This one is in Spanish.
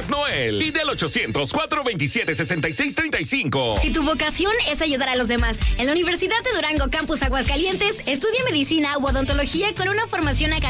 Farmacias Noel. Pide al 800-427-6635. Si tu vocación es ayudar a los demás, en la Universidad de Durango Campus Aguascalientes, estudia medicina u odontología con una formación académica